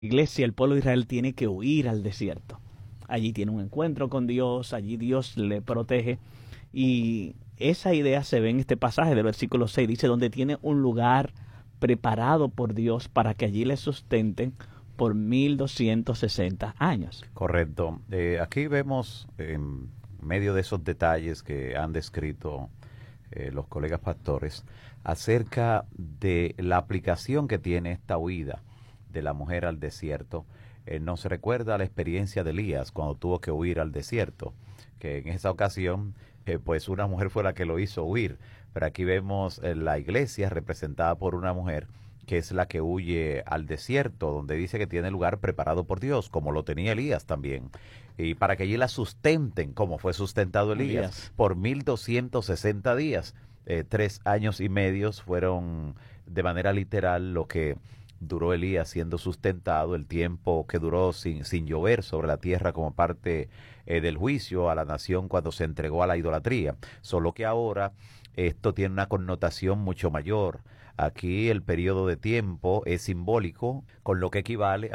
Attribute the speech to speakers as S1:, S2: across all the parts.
S1: iglesia, el pueblo de Israel tiene que huir al desierto. Allí tiene un encuentro con Dios, allí Dios le protege. Y esa idea se ve en este pasaje del versículo 6. Dice, donde tiene un lugar preparado por Dios para que allí le sustenten por 1260 años.
S2: Correcto. Aquí vemos, en medio de esos detalles que han descrito los colegas pastores, acerca de la aplicación que tiene esta huida de la mujer al desierto. Nos recuerda la experiencia de Elías cuando tuvo que huir al desierto, que en esa ocasión pues una mujer fue la que lo hizo huir, pero aquí vemos la iglesia representada por una mujer que es la que huye al desierto, donde dice que tiene lugar preparado por Dios, como lo tenía Elías también, y para que allí la sustenten, como fue sustentado Elías, por 1260 días. 3 años y medio fueron de manera literal lo que duró Elías siendo sustentado, el tiempo que duró sin llover sobre la tierra como parte del juicio a la nación cuando se entregó a la idolatría. Solo que ahora esto tiene una connotación mucho mayor. Aquí el periodo de tiempo es simbólico, con lo que equivale a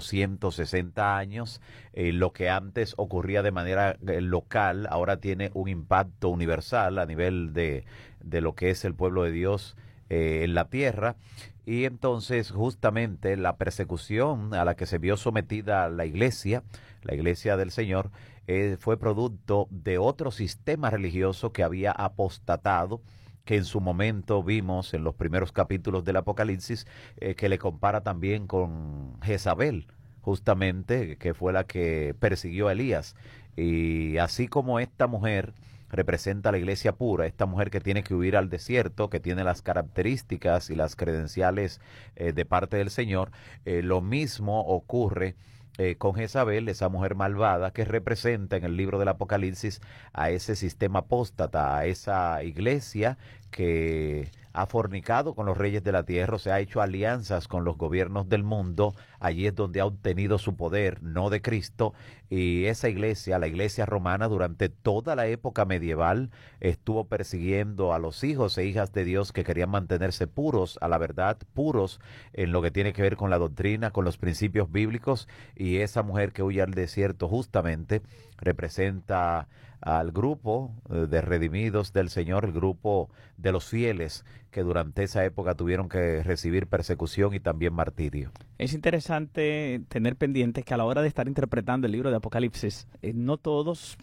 S2: 1260 años. Lo que antes ocurría de manera local, ahora tiene un impacto universal a nivel de lo que es el pueblo de Dios en la tierra. Y entonces justamente la persecución a la que se vio sometida la iglesia del Señor, fue producto de otro sistema religioso que había apostatado, que en su momento vimos en los primeros capítulos del Apocalipsis, que le compara también con Jezabel, justamente, que fue la que persiguió a Elías. Y así como esta mujer representa a la iglesia pura, esta mujer que tiene que huir al desierto, que tiene las características y las credenciales de parte del Señor, lo mismo ocurre con Jezabel, esa mujer malvada que representa en el libro del Apocalipsis a ese sistema apóstata, a esa iglesia que ha fornicado con los reyes de la tierra, se ha hecho alianzas con los gobiernos del mundo. Allí es donde ha obtenido su poder, no de Cristo. Y esa iglesia, la iglesia romana, durante toda la época medieval estuvo persiguiendo a los hijos e hijas de Dios que querían mantenerse puros a la verdad, puros en lo que tiene que ver con la doctrina, con los principios bíblicos. Y esa mujer que huye al desierto justamente representa al grupo de redimidos del Señor, el grupo de los fieles que durante esa época tuvieron que recibir persecución y también martirio.
S1: Es interesante tener pendiente que a la hora de estar interpretando el libro de Apocalipsis, no todos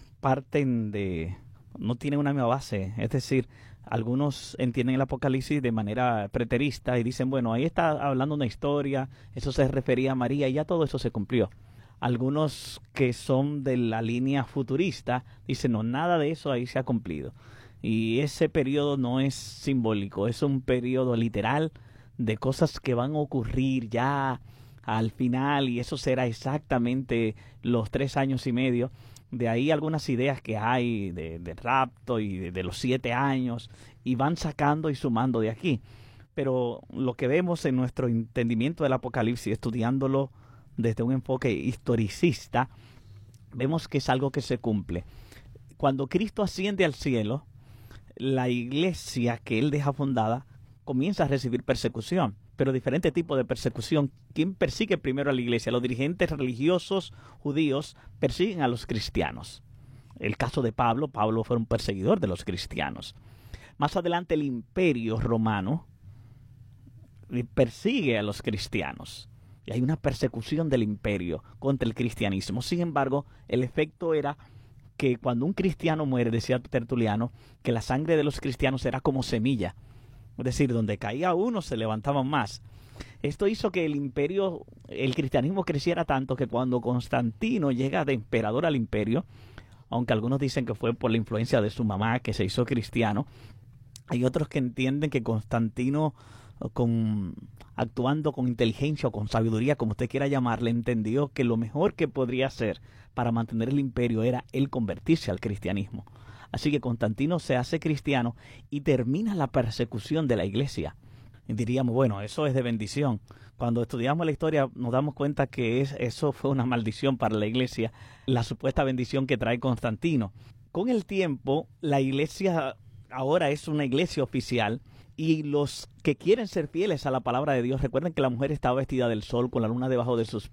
S1: no tienen una misma base. Es decir, algunos entienden el Apocalipsis de manera preterista y dicen, bueno, ahí está hablando una historia, eso se refería a María y ya todo eso se cumplió. Algunos que son de la línea futurista dicen, no, nada de eso ahí se ha cumplido. Y ese periodo no es simbólico, es un periodo literal de cosas que van a ocurrir ya al final, y eso será exactamente los 3 años y medio. De ahí algunas ideas que hay de rapto y de los 7 años, y van sacando y sumando de aquí. Pero lo que vemos en nuestro entendimiento del Apocalipsis, estudiándolo desde un enfoque historicista, vemos que es algo que se cumple. Cuando Cristo asciende al cielo, la iglesia que él deja fundada comienza a recibir persecución, pero diferente tipo de persecución. ¿Quién persigue primero a la iglesia? Los dirigentes religiosos judíos persiguen a los cristianos. El caso de Pablo fue un perseguidor de los cristianos. Más adelante el imperio romano persigue a los cristianos. Y hay una persecución del imperio contra el cristianismo. Sin embargo, el efecto era que cuando un cristiano muere, decía Tertuliano, que la sangre de los cristianos era como semilla. Es decir, donde caía uno se levantaban más. Esto hizo que el cristianismo creciera tanto que cuando Constantino llega de emperador al imperio, aunque algunos dicen que fue por la influencia de su mamá que se hizo cristiano, hay otros que entienden que Constantino, actuando con inteligencia o con sabiduría, como usted quiera llamarle, entendió que lo mejor que podría hacer para mantener el imperio era él convertirse al cristianismo. Así que Constantino se hace cristiano y termina la persecución de la iglesia. Y diríamos, bueno, eso es de bendición. Cuando estudiamos la historia nos damos cuenta que eso fue una maldición para la iglesia, la supuesta bendición que trae Constantino. Con el tiempo, la iglesia ahora es una iglesia oficial Y los que quieren ser fieles a la palabra de Dios, recuerden que la mujer estaba vestida del sol con la luna debajo de sus